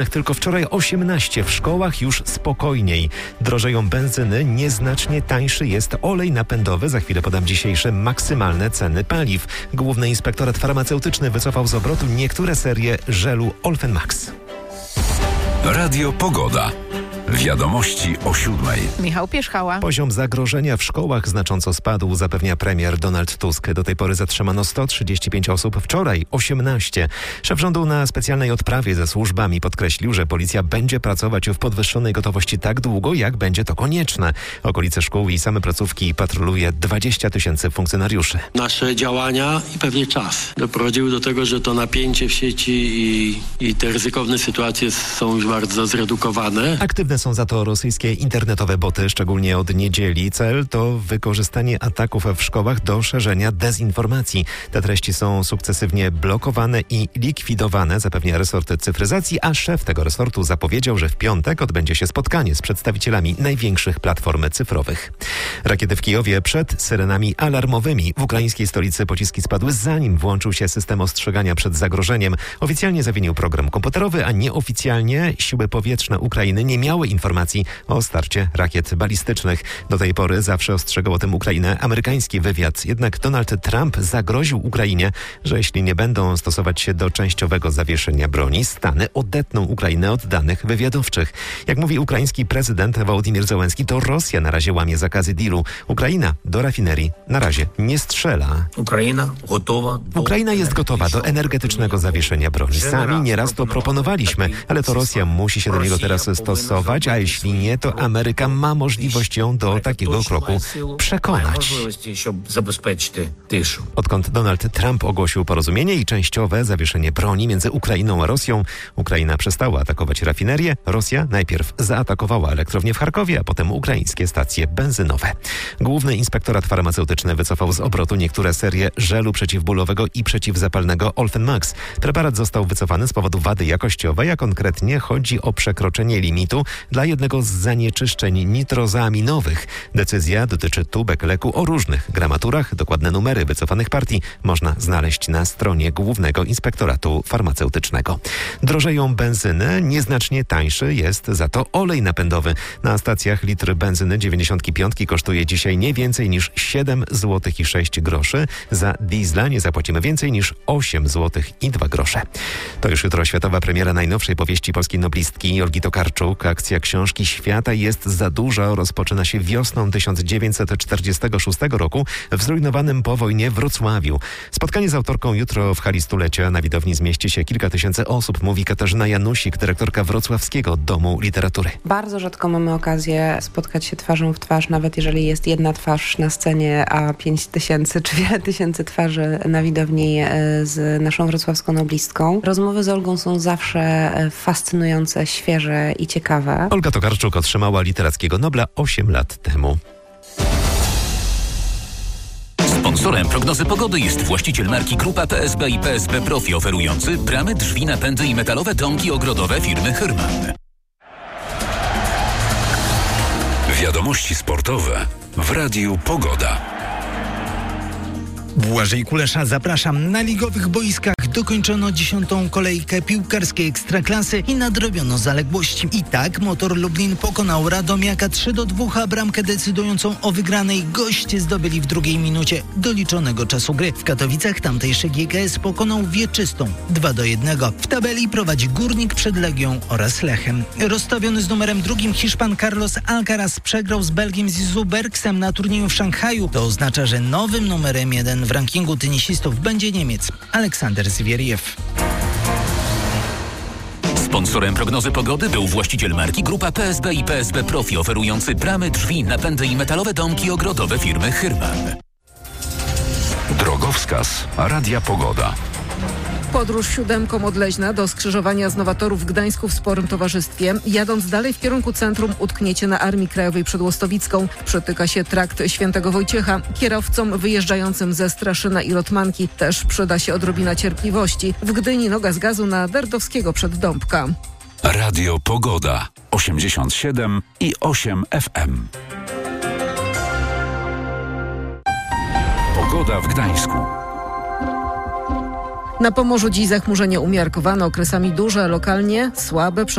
Tylko wczoraj 18, w szkołach już spokojniej. Drożeją benzyny, nieznacznie tańszy jest olej napędowy. Za chwilę podam dzisiejsze maksymalne ceny paliw. Główny Inspektorat Farmaceutyczny wycofał z obrotu niektóre serie żelu Olfen Max. Radio Pogoda. Wiadomości o 7:00. Michał Pierzchała. Poziom zagrożenia w szkołach znacząco spadł, zapewnia premier Donald Tusk. Do tej pory zatrzymano 135 osób, wczoraj 18. Szef rządu na specjalnej odprawie ze służbami podkreślił, że policja będzie pracować w podwyższonej gotowości tak długo, jak będzie to konieczne. Okolice szkół i same placówki patroluje 20 000 funkcjonariuszy. Nasze działania i pewnie czas doprowadziły do tego, że to napięcie w sieci i te ryzykowne sytuacje są już bardzo zredukowane. Aktywne są za to rosyjskie internetowe boty, szczególnie od niedzieli. Cel to wykorzystanie ataków w szkołach do szerzenia dezinformacji. Te treści są sukcesywnie blokowane i likwidowane, zapewnia resort cyfryzacji, a szef tego resortu zapowiedział, że w piątek odbędzie się spotkanie z przedstawicielami największych platform cyfrowych. Rakiety w Kijowie przed syrenami alarmowymi. W ukraińskiej stolicy pociski spadły, zanim włączył się system ostrzegania przed zagrożeniem. Oficjalnie zawinił program komputerowy, a nieoficjalnie siły powietrzne Ukrainy nie miały informacji o starcie rakiet balistycznych. Do tej pory zawsze ostrzegał o tym Ukrainę amerykański wywiad. Jednak Donald Trump zagroził Ukrainie, że jeśli nie będą stosować się do częściowego zawieszenia broni, Stany odetną Ukrainę od danych wywiadowczych. Jak mówi ukraiński prezydent Wołodymyr Zełenski, to Rosja na razie łamie zakazy dealu. Ukraina do rafinerii na razie nie strzela. Ukraina jest gotowa do energetycznego zawieszenia broni. Sami nieraz to proponowaliśmy, ale to Rosja musi się do niego teraz stosować, a jeśli nie, to Ameryka ma możliwość ją do takiego kroku przekonać. Odkąd Donald Trump ogłosił porozumienie i częściowe zawieszenie broni między Ukrainą a Rosją, Ukraina przestała atakować rafinerię. Rosja najpierw zaatakowała elektrownię w Charkowie, a potem ukraińskie stacje benzynowe. Główny Inspektorat Farmaceutyczny wycofał z obrotu niektóre serie żelu przeciwbólowego i przeciwzapalnego Olfen Max. Preparat został wycofany z powodu wady jakościowej, a konkretnie chodzi o przekroczenie limitu dla jednego z zanieczyszczeń nitrozaaminowych. Decyzja dotyczy tubek leku o różnych gramaturach. Dokładne numery wycofanych partii można znaleźć na stronie Głównego Inspektoratu Farmaceutycznego. Drożeją benzyny, nieznacznie tańszy jest za to olej napędowy. Na stacjach litr benzyny 95 kosztuje dzisiaj nie więcej niż 7,06 zł. Za diesla nie zapłacimy więcej niż 8,02 zł. To już jutro światowa premiera najnowszej powieści polskiej noblistki Olgi Tokarczuk. Akcja Książki Świata jest za duża rozpoczyna się wiosną 1946 roku w zrujnowanym po wojnie Wrocławiu. Spotkanie z autorką jutro w hali stulecia. Na widowni zmieści się kilka tysięcy osób, mówi Katarzyna Janusik, dyrektorka Wrocławskiego Domu Literatury. Bardzo rzadko mamy okazję spotkać się twarzą w twarz, nawet jeżeli jest jedna twarz na scenie, a 5 tysięcy czy wiele tysięcy twarzy na widowni z naszą wrocławską noblistką. Rozmowy z Olgą są zawsze fascynujące, świeże i ciekawe. Olga Tokarczuk otrzymała Literackiego Nobla 8 lat temu. Sponsorem prognozy pogody jest właściciel marki Grupa PSB i PSB Profi, oferujący bramy, drzwi, napędy i metalowe domki ogrodowe firmy Hyrman. Wiadomości sportowe w Radiu Pogoda. Błażej Kulesza, zapraszam. Na ligowych boiskach dokończono 10. kolejkę piłkarskiej Ekstraklasy i nadrobiono zaległości. I tak Motor Lublin pokonał Radomiaka 3-2, a bramkę decydującą o wygranej goście zdobyli w drugiej minucie doliczonego czasu gry. W Katowicach tamtejszy GKS pokonał Wieczystą 2-1. W tabeli prowadzi Górnik przed Legią oraz Lechem. Rozstawiony z numerem 2 Hiszpan Carlos Alcaraz przegrał z Belgiem Zizu Bergsem na turnieju w Szanghaju. To oznacza, że nowym numerem 1 w rankingu tenisistów będzie Niemiec Aleksander Zwieriew. Sponsorem prognozy pogody był właściciel marki Grupa PSB i PSB Profi, oferujący bramy, drzwi, napędy i metalowe domki ogrodowe firmy Hyrman. Drogowskaz Radia Pogoda. Podróż siódemką od Leźna do skrzyżowania z Nowatorów w Gdańsku w sporym towarzystwie. Jadąc dalej w kierunku centrum utkniecie na Armii Krajowej przed Łostowicką. Przytyka się trakt Świętego Wojciecha. Kierowcom wyjeżdżającym ze Straszyna i Lotmanki też przyda się odrobina cierpliwości. W Gdyni noga z gazu na Derdowskiego przed Dąbka. Radio Pogoda 87,8 FM. Pogoda w Gdańsku. Na Pomorzu dziś zachmurzenie umiarkowane, okresami duże, lokalnie słabe,